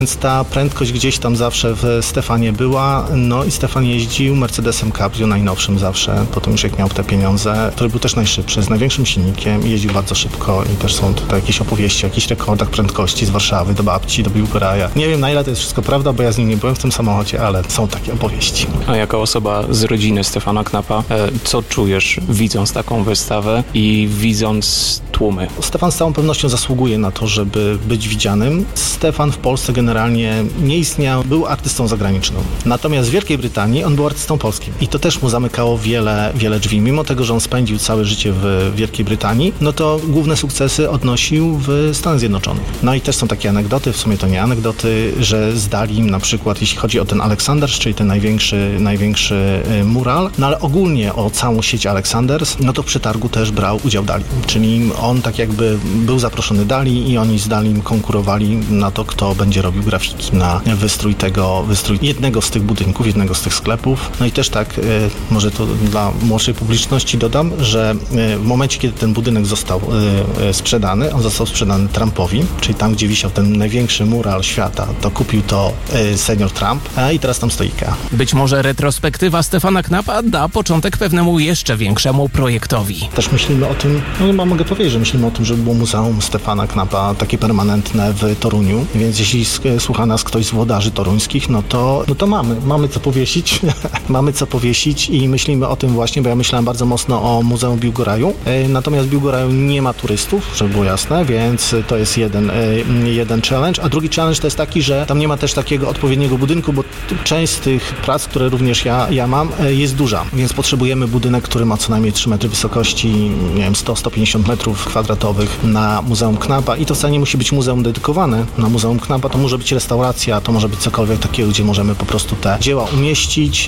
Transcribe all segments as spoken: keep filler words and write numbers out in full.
Więc ta prędkość gdzieś tam zawsze w Stefanie była, no i Stefan jeździł Mercedesem Cabrio, najnowszym zawsze, potem już jak miał te pieniądze, który był też najszybszy, z największym silnikiem i jeździł bardzo szybko i też są tutaj jakieś opowieści o jakichś rekordach prędkości z Warszawy do babci, do Biłgoraja. Nie wiem, na ile to jest wszystko prawda, bo ja z nim nie byłem w tym samochodzie, ale są takie opowieści. A jako osoba z rodziny Stefana Knapa, co czujesz widząc taką wystawę i widząc tłumy? Stefan z całą pewnością zasługuje na to, żeby być widzianym. Stefan w Polsce generalnie nie istniał, był artystą zagraniczną. Natomiast w Wielkiej Brytanii on był artystą polskim. I to też mu zamykało wiele, wiele drzwi. Mimo tego, że on spędził całe życie w Wielkiej Brytanii, no to główne sukcesy odnosił w Stanach Zjednoczonych. No i też są takie anegdoty, w sumie to nie anegdoty, że zdali im na przykład, jeśli chodzi o ten Aleksanders, czyli ten największy, największy mural, no ale ogólnie o całą sieć Aleksanders, no to w przetargu też brał udział Dali. Czyli on tak jakby był zaproszony Dali i oni z Dalim konkurowali na to, kto będzie robił grafiki na wystrój tego, wystrój jednego z tych budynków, jednego z tych sklepów. No i też tak, y, może to dla młodszej publiczności dodam, że y, w momencie, kiedy ten budynek został y, y, sprzedany, on został sprzedany Trumpowi, czyli tam, gdzie wisiał ten największy mural świata, to kupił to y, senior Trump, a i teraz tam stoi Ikea. Być może retrospektywa Stefana Knapa da początek pewnemu jeszcze większemu projektowi. Też myślimy o tym, no chyba mogę powiedzieć, że myślimy o tym, żeby było Muzeum Stefana Knapa takie permanentne w Toruniu, więc jeśli słucha nas ktoś z włodarzy toruńskich, no to, no to mamy, mamy co powiesić, mamy co powiesić i myślimy o tym właśnie, bo ja myślałem bardzo mocno o Muzeum Biłgoraju, natomiast w Biłgoraju nie ma turystów, żeby było jasne, więc to jest jeden, jeden challenge, a drugi challenge to jest taki, że tam nie ma też takiego odpowiedniego budynku, bo część z tych prac, które również ja, ja mam, jest duża, więc potrzebujemy budynek, który ma co najmniej trzy metry wysokości, nie wiem, sto do stu pięćdziesięciu metrów kwadratowych na Muzeum Knapa i to wcale nie musi być muzeum dedykowane na Muzeum Knapa, to może być restauracja, to może być cokolwiek takiego, gdzie możemy po prostu te dzieła umieścić,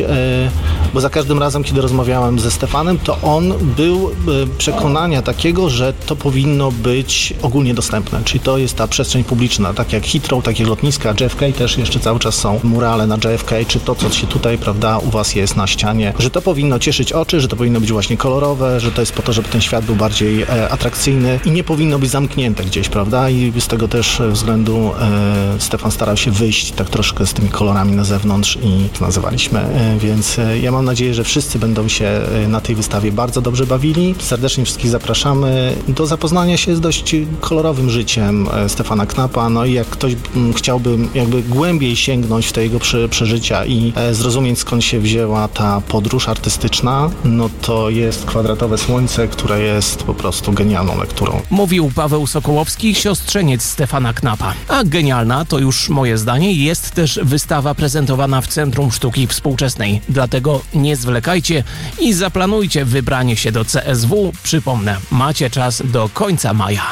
bo za każdym razem, kiedy rozmawiałem ze Stefanem, to on był przekonania takiego, że to powinno być ogólnie dostępne, czyli to jest ta przestrzeń publiczna, tak jak Heathrow, tak jak lotniska, J F K też jeszcze cały czas są murale na J F K, czy to, co się tutaj, prawda, u was jest na ścianie, że to powinno cieszyć oczy, że to powinno być właśnie kolorowe, że to jest po to, żeby ten świat był bardziej e, atrakcyjny i nie powinno być zamknięte gdzieś, prawda, i z tego też względu e, Stefan starał się wyjść tak troszkę z tymi kolorami na zewnątrz i to nazywaliśmy, e, więc e, ja mam nadzieję, że wszyscy będą się e, na tej wystawie bardzo dobrze bawili. Serdecznie wszystkich zapraszamy do zapoznania się z dość kolorowym życiem e, Stefana Knapa, no i jak ktoś m, chciałby jakby głębiej sięgnąć w te jego prze, przeżycia i e, zrozumieć, skąd się wzięła ta podróż artystyczna, no to jest Kwadratowe Słońce, które jest po prostu genialną lekturą. Mówił Paweł Sokołowski, siostrzeniec Stefana Knapa. A genialna, to już moje zdanie, jest też wystawa prezentowana w Centrum Sztuki Współczesnej. Dlatego nie zwlekajcie i zaplanujcie wybranie się do C S W. Przypomnę, macie czas do końca maja.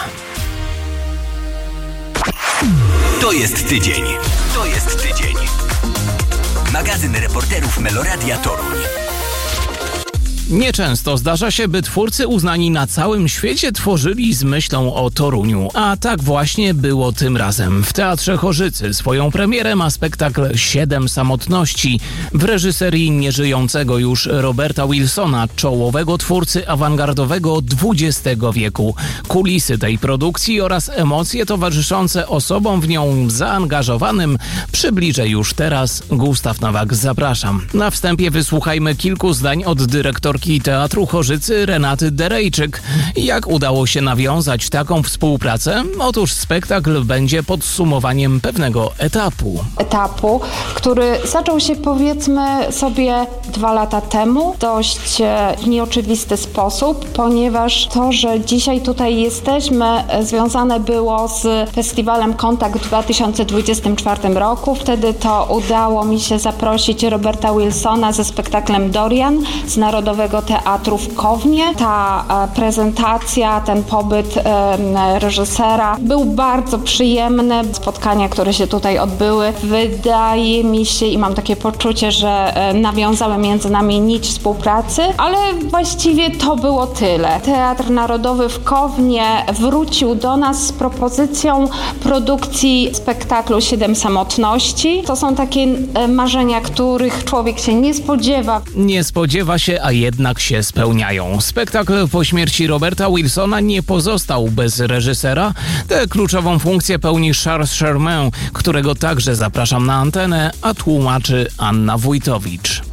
To jest tydzień. To jest tydzień. Magazyn reporterów Meloradia Toruń. Nieczęsto zdarza się, by twórcy uznani na całym świecie tworzyli z myślą o Toruniu. A tak właśnie było tym razem. W Teatrze Chorzycy swoją premierę ma spektakl Siedem Samotności w reżyserii nieżyjącego już Roberta Wilsona, czołowego twórcy awangardowego dwudziestego wieku. Kulisy tej produkcji oraz emocje towarzyszące osobom w nią zaangażowanym przybliżę już teraz. Gustaw Nowak, zapraszam. Na wstępie wysłuchajmy kilku zdań od dyrektorki Teatru Chorzycy Renaty Derejczyk. Jak udało się nawiązać taką współpracę? Otóż spektakl będzie podsumowaniem pewnego etapu. Etapu, który zaczął się, powiedzmy sobie, dwa lata temu. Dość w nieoczywisty sposób, ponieważ to, że dzisiaj tutaj jesteśmy, związane było z festiwalem Kontakt w dwa tysiące dwudziestym czwartym roku. Wtedy to udało mi się zaprosić Roberta Wilsona ze spektaklem Dorian z Narodowego Teatru w Kownie. Ta prezentacja, ten pobyt reżysera był bardzo przyjemny. Spotkania, które się tutaj odbyły, wydaje mi się i mam takie poczucie, że nawiązały między nami nić współpracy, ale właściwie to było tyle. Teatr Narodowy w Kownie wrócił do nas z propozycją produkcji spektaklu Siedem Samotności. To są takie marzenia, których człowiek się nie spodziewa. Nie spodziewa się, a jednak jednak się spełniają. Spektakl po śmierci Roberta Wilsona nie pozostał bez reżysera. Tę kluczową funkcję pełni Charles Sherman, którego także zapraszam na antenę, a tłumaczy Anna Wójtowicz.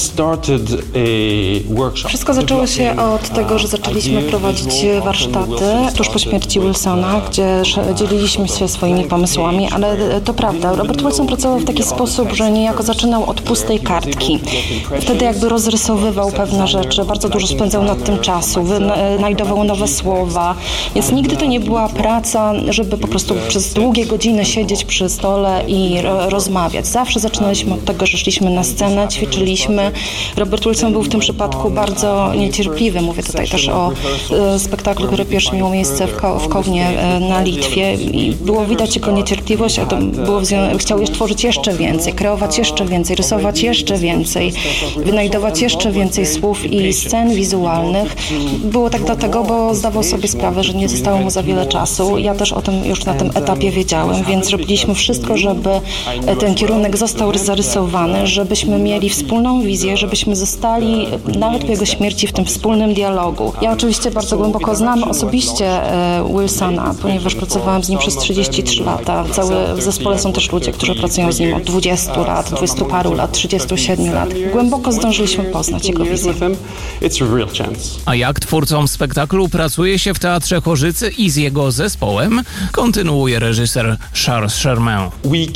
Wszystko zaczęło się od tego, że zaczęliśmy prowadzić warsztaty tuż po śmierci Wilsona, gdzie dzieliliśmy się swoimi pomysłami, ale to prawda, Robert Wilson pracował w taki sposób, że niejako zaczynał od pustej kartki. Wtedy jakby rozrysowywał pewne rzeczy, bardzo dużo spędzał nad tym czasu, wynajdował nowe słowa, więc nigdy to nie była praca, żeby po prostu przez długie godziny siedzieć przy stole i ro- rozmawiać. Zawsze zaczynaliśmy od tego, że szliśmy na scenę, ćwiczyliśmy. Robert Wilson był w tym przypadku bardzo niecierpliwy. Mówię tutaj też o e, spektaklu, który pierwszy miał miejsce w, Ko- w Kownie e, na Litwie i było widać jego niecierpliwość, a to było wzio- chciał jeszcze tworzyć jeszcze więcej, kreować jeszcze więcej, rysować jeszcze więcej, wynajdować jeszcze więcej słów i scen wizualnych. Było tak dlatego, bo zdawał sobie sprawę, że nie zostało mu za wiele czasu. Ja też o tym już na tym etapie wiedziałem, więc robiliśmy wszystko, żeby ten kierunek został zarysowany, żebyśmy mieli wspólną wizję, żebyśmy zostali nawet po jego śmierci w tym wspólnym dialogu. Ja oczywiście bardzo głęboko znam osobiście Wilsona, ponieważ pracowałam z nim przez trzydzieści trzy lata. Cały w zespole są też ludzie, którzy pracują z nim od dwudziestu lat, dwudziestu paru lat, trzydziestu siedmiu lat. Głęboko zdążyliśmy poznać jego wizję. A jak twórcom spektaklu pracuje się w Teatrze Chorzycy i z jego zespołem, kontynuuje reżyser Charles Sherman.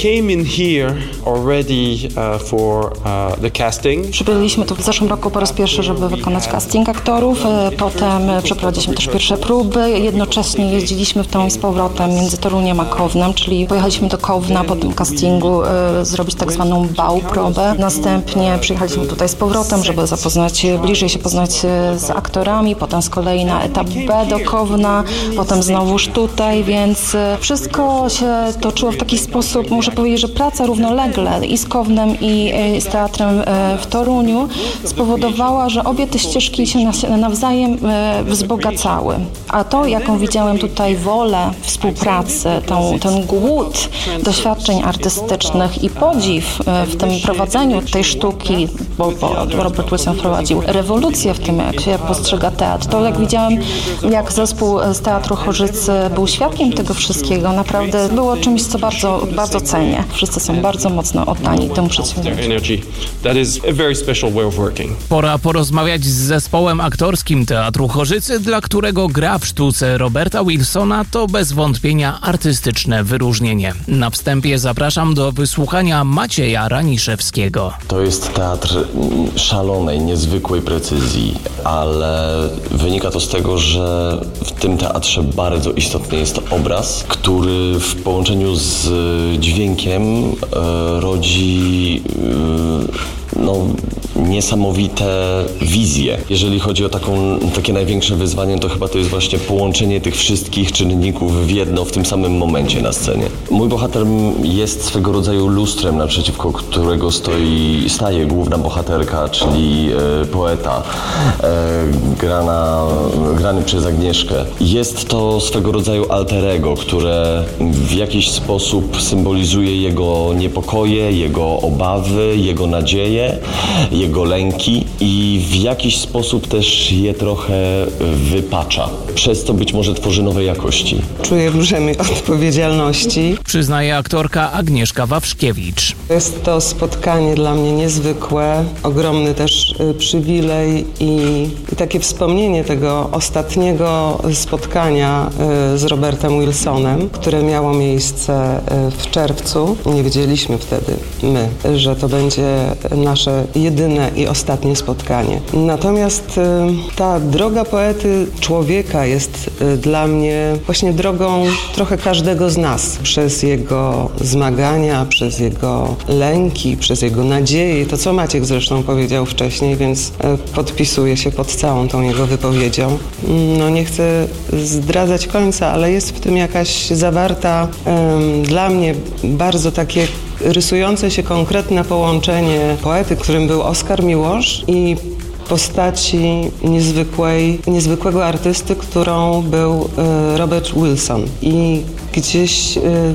Przybyliśmy tu w zeszłym roku po raz pierwszy, żeby wykonać casting aktorów. Potem przeprowadziliśmy też pierwsze próby. Jednocześnie jeździliśmy w tą i z powrotem między Toruniem a Kownem, czyli pojechaliśmy do Kowna po tym castingu e, zrobić tak zwaną bał próbę. Następnie przyjechaliśmy tutaj z powrotem, żeby zapoznać, bliżej się poznać z aktorami. Potem z kolei na etap B do Kowna, potem znowuż tutaj, więc wszystko się toczyło w taki sposób, muszę powiedzieć, że praca równolegle i z Kownem i z teatrem w Toruniu spowodowała, że obie te ścieżki się nawzajem wzbogacały. A to, jaką widziałem tutaj wolę współpracy, tą, ten głód doświadczeń artystycznych i podziw w tym prowadzeniu tej sztuki, bo, bo Robert Wilson prowadził rewolucję w tym, jak się postrzega teatr. To, jak widziałem, jak zespół z Teatru Chorzycy był świadkiem tego wszystkiego, naprawdę było czymś, co bardzo, bardzo cenię. Wszyscy są bardzo mocno oddani temu przedsięwzięciu. Pora porozmawiać z zespołem aktorskim Teatru Chorzycy, dla którego gra w sztuce Roberta Wilsona to bez wątpienia artystyczne wyróżnienie. Na wstępie zapraszam do wysłuchania Macieja Raniszewskiego. To jest teatr szalonej, niezwykłej precyzji, ale wynika to z tego, że w tym teatrze bardzo istotny jest obraz, który w połączeniu z dźwiękiem e, rodzi e, no, niesamowite wizje. Jeżeli chodzi o taką, takie największe wyzwanie, to chyba to jest właśnie połączenie tych wszystkich czynników w jedno w tym samym momencie na scenie. Mój bohater jest swego rodzaju lustrem, naprzeciwko którego stoi, staje główna bohaterka, czyli e, poeta, e, grana, grany przez Agnieszkę. Jest to swego rodzaju alter ego, które w jakiś sposób symbolizuje jego niepokoje, jego obawy, jego nadzieje, jego lęki i w jakiś sposób też je trochę wypacza. Przez to być może tworzy nowe jakości. Czuję brzemię odpowiedzialności. Przyznaje aktorka Agnieszka Wawrzkiewicz. Jest to spotkanie dla mnie niezwykłe, ogromny też przywilej i, i takie wspomnienie tego ostatniego spotkania z Robertem Wilsonem, które miało miejsce w czerwcu. Nie wiedzieliśmy wtedy my, że to będzie nasze jedyne i ostatnie spotkanie. Natomiast ta droga poety, człowieka jest dla mnie właśnie drogą trochę każdego z nas. Przez jego zmagania, przez jego lęki, przez jego nadzieje. To, co Maciek zresztą powiedział wcześniej, więc podpisuję się pod całą tą jego wypowiedzią. No nie chcę zdradzać końca, ale jest w tym jakaś zawarta um, dla mnie bardzo takie rysujące się konkretne połączenie poety, którym był Oskar Miłosz, i postaci niezwykłej, niezwykłego artysty, którą był Robert Wilson. I gdzieś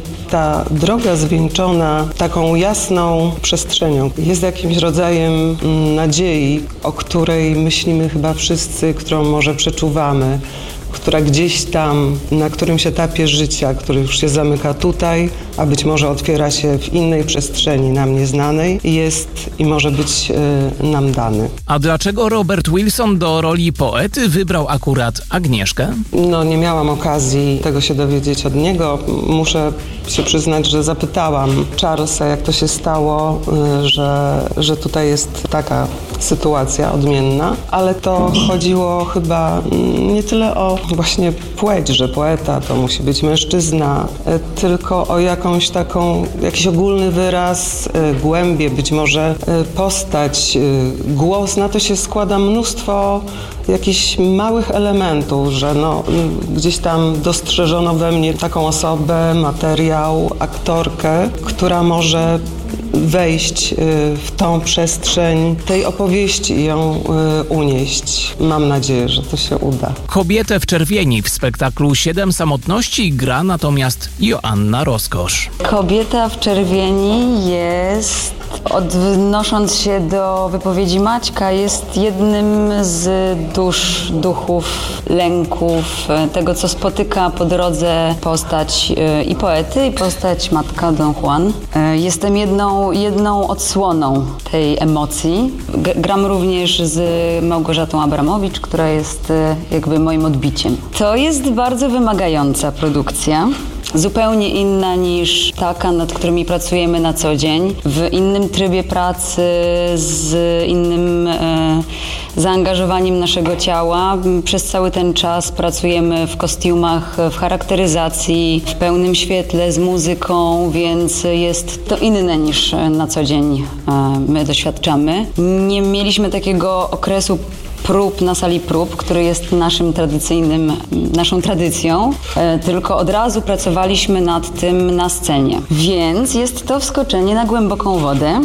ta droga zwieńczona taką jasną przestrzenią jest jakimś rodzajem nadziei, o której myślimy chyba wszyscy, którą może przeczuwamy, która gdzieś tam na którymś etapie życia, który już się zamyka tutaj, a być może otwiera się w innej przestrzeni nam nieznanej, jest i może być y, nam dany. A dlaczego Robert Wilson do roli poety wybrał akurat Agnieszkę? No, nie miałam okazji tego się dowiedzieć od niego. Muszę się przyznać, że zapytałam Charlesa, jak to się stało, y, że, że tutaj jest taka sytuacja odmienna, ale to chodziło chyba nie tyle o właśnie płeć, że poeta to musi być mężczyzna, y, tylko o jakąś taką, jakiś ogólny wyraz, y, głębię, być może y, postać, y, głos. Na to się składa mnóstwo jakichś małych elementów, że no, gdzieś tam dostrzeżono we mnie taką osobę, materiał, aktorkę, która może wejść w tą przestrzeń tej opowieści i ją unieść. Mam nadzieję, że to się uda. Kobietę w czerwieni w spektaklu Siedem samotności gra natomiast Joanna Rozkosz. Kobieta w czerwieni jest, odnosząc się do wypowiedzi Maćka, jest jednym z dusz, duchów, lęków, tego, co spotyka po drodze postać i poety, i postać matka Don Juan. Jestem jedną, jedną odsłoną tej emocji. Gram również z Małgorzatą Abramowicz, która jest jakby moim odbiciem. To jest bardzo wymagająca produkcja. Zupełnie inna niż taka, nad którymi pracujemy na co dzień, w innym trybie pracy, z innym e, zaangażowaniem naszego ciała. Przez cały ten czas pracujemy w kostiumach, w charakteryzacji, w pełnym świetle, z muzyką, więc jest to inne niż na co dzień e, my doświadczamy. Nie mieliśmy takiego okresu prób na sali prób, który jest naszym tradycyjnym, naszą tradycją, e, tylko od razu pracowaliśmy nad tym na scenie. Więc jest to wskoczenie na głęboką wodę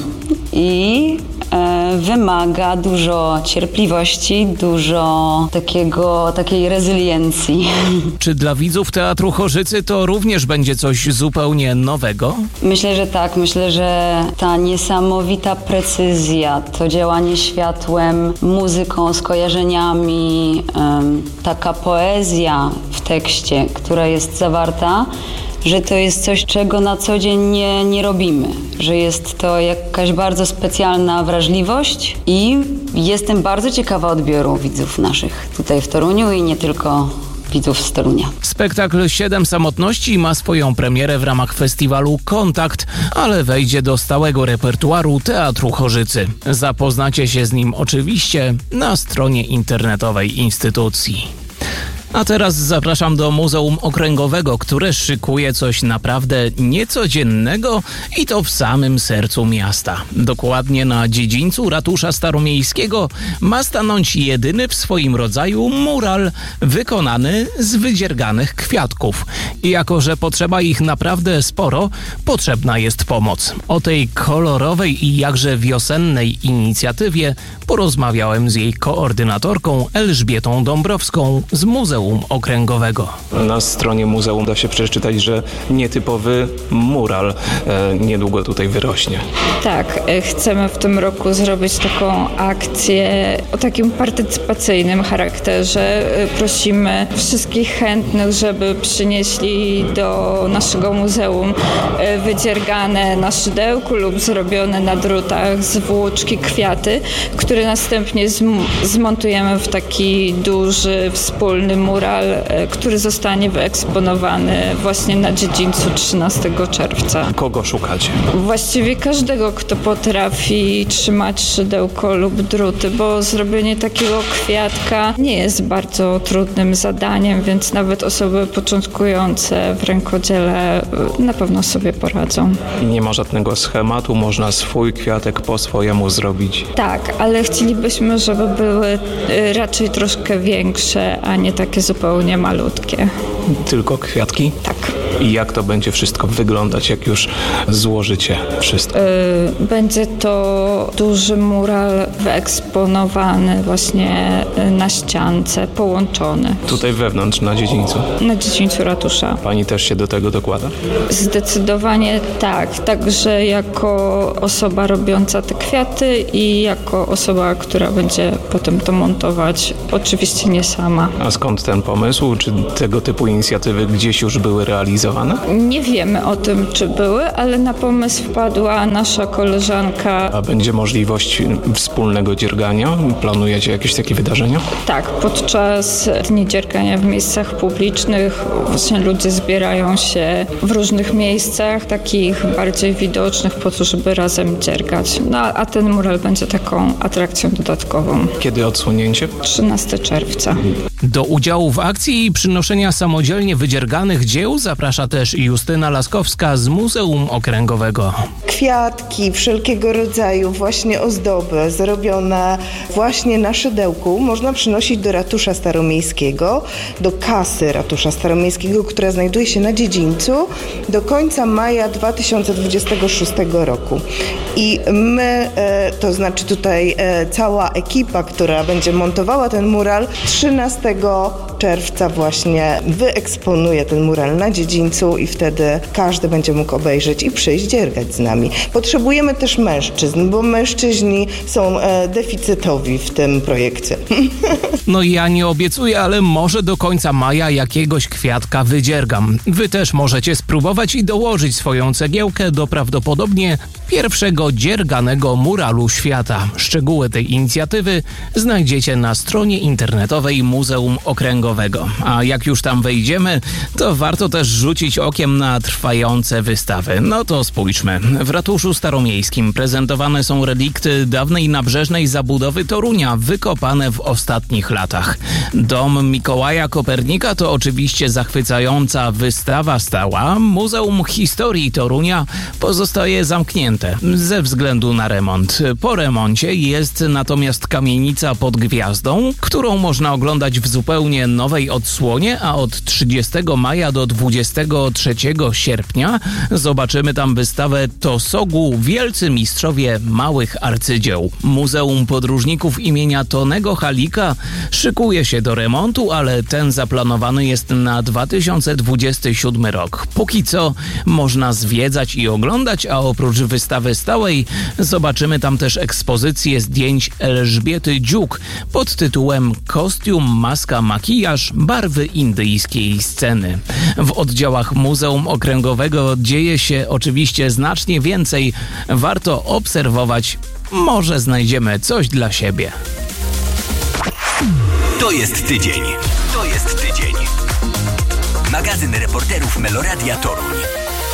i e, wymaga dużo cierpliwości, dużo takiego, takiej rezyliencji. Czy dla widzów Teatru Chorzycy to również będzie coś zupełnie nowego? Myślę, że tak. Myślę, że ta niesamowita precyzja, to działanie światłem, muzyką, skojarzeniami, taka poezja w tekście, która jest zawarta, że to jest coś, czego na co dzień nie, nie robimy. Że jest to jakaś bardzo specjalna wrażliwość i jestem bardzo ciekawa odbioru widzów naszych tutaj w Toruniu i nie tylko widzów z Torunia. Spektakl Siedem samotności ma swoją premierę w ramach festiwalu Kontakt, ale wejdzie do stałego repertuaru Teatru Chorzycy. Zapoznacie się z nim oczywiście na stronie internetowej instytucji. A teraz zapraszam do Muzeum Okręgowego, które szykuje coś naprawdę niecodziennego i to w samym sercu miasta. Dokładnie na dziedzińcu ratusza staromiejskiego ma stanąć jedyny w swoim rodzaju mural wykonany z wydzierganych kwiatków. I jako że potrzeba ich naprawdę sporo, potrzebna jest pomoc. O tej kolorowej i jakże wiosennej inicjatywie porozmawiałem z jej koordynatorką Elżbietą Dąbrowską z Muzeum Okręgowego. Na stronie muzeum da się przeczytać, że nietypowy mural e, niedługo tutaj wyrośnie. Tak, chcemy w tym roku zrobić taką akcję o takim partycypacyjnym charakterze. Prosimy wszystkich chętnych, żeby przynieśli do naszego muzeum wydziergane na szydełku lub zrobione na drutach z włóczki kwiaty, które następnie zm- zmontujemy w taki duży, wspólny mural, który zostanie wyeksponowany właśnie na dziedzińcu trzynastego czerwca. Kogo szukacie? Właściwie każdego, kto potrafi trzymać szydełko lub druty, bo zrobienie takiego kwiatka nie jest bardzo trudnym zadaniem, więc nawet osoby początkujące w rękodziele na pewno sobie poradzą. Nie ma żadnego schematu, można swój kwiatek po swojemu zrobić. Tak, ale chcielibyśmy, żeby były raczej troszkę większe, a nie takie zupełnie malutkie. Tylko kwiatki? Tak. I jak to będzie wszystko wyglądać, jak już złożycie wszystko? Yy, będzie to duży mural wyeksponowany właśnie na ściance, połączony. Tutaj wewnątrz, na dziedzińcu? Na dziedzińcu ratusza. Pani też się do tego dokłada? Zdecydowanie tak. Także jako osoba robiąca te kwiaty i jako osoba, która będzie potem to montować. Oczywiście nie sama. A skąd ten pomysł? Czy tego typu inicjatywy gdzieś już były realizowane? Nie wiemy o tym, czy były, ale na pomysł wpadła nasza koleżanka. A będzie możliwość wspólnego dziergania? Planujecie jakieś takie wydarzenia? Tak, podczas Dni Dziergania w miejscach publicznych właśnie ludzie zbierają się w różnych miejscach, takich bardziej widocznych, po to, żeby razem dziergać. No, a ten mural będzie taką atrakcją dodatkową. Kiedy odsłonięcie? trzynastego czerwca. Do udziału w akcji i przynoszenia samodzielnie wydzierganych dzieł zaprasza też Justyna Laskowska z Muzeum Okręgowego. Kwiatki wszelkiego rodzaju, właśnie ozdoby zrobione właśnie na szydełku można przynosić do ratusza staromiejskiego, do kasy ratusza staromiejskiego, która znajduje się na dziedzińcu do końca maja dwa tysiące dwudziestego szóstego roku. I my, to znaczy tutaj cała ekipa, która będzie montowała ten mural, trzynastego czerwca właśnie wyeksponuje ten mural na dziedzińcu i wtedy każdy będzie mógł obejrzeć i przyjść dziergać z nami. Potrzebujemy też mężczyzn, bo mężczyźni są e, deficytowi w tym projekcie. No ja nie obiecuję, ale może do końca maja jakiegoś kwiatka wydziergam. Wy też możecie spróbować i dołożyć swoją cegiełkę do prawdopodobnie pierwszego dzierganego muralu świata. Szczegóły tej inicjatywy znajdziecie na stronie internetowej Muzeum Okręgowego. A jak już tam wejdziemy, to warto też rzucić okiem na trwające wystawy. No to spójrzmy. W ratuszu staromiejskim prezentowane są relikty dawnej nabrzeżnej zabudowy Torunia, wykopane w ostatnich latach. Dom Mikołaja Kopernika to oczywiście zachwycająca wystawa stała. Muzeum Historii Torunia pozostaje zamknięte ze względu na remont. Po remoncie jest natomiast kamienica pod gwiazdą, którą można oglądać w zupełnie nowej odsłonie, a od trzydziestego maja do dwudziestego trzeciego sierpnia zobaczymy tam wystawę Tosogu Wielcy Mistrzowie Małych Arcydzieł. Muzeum Podróżników imienia Tonego Halika szykuje się do remontu, ale ten zaplanowany jest na dwa tysiące dwudziesty siódmy rok. Póki co można zwiedzać i oglądać, a oprócz wystawy stałej zobaczymy tam też ekspozycję zdjęć Elżbiety Dziuk pod tytułem Kostium, maska, makijaż, barwy indyjskiej sceny. W oddziałach Muzeum Okręgowego dzieje się oczywiście znacznie więcej. Warto obserwować, może znajdziemy coś dla siebie. To jest tydzień. To jest tydzień. Magazyn reporterów Meloradia Toruń.